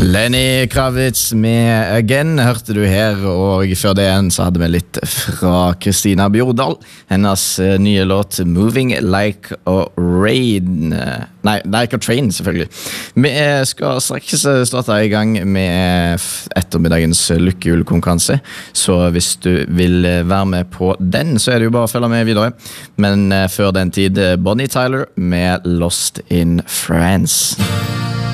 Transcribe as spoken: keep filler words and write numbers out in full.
Lenny Kravitz med Again hørte du her, og før det igjen så hadde vi litt fra Kristina Bjordal, hennes nye låt Moving Like a Rain, nei, Like a Train selvfølgelig. Vi skal straks starte i gang med ettermiddagens lykkehjulkonkurranse, så hvis du vil være med på den, så er det jo bare å følge med videre. Men før den tid, Bonnie Tyler med Lost in France.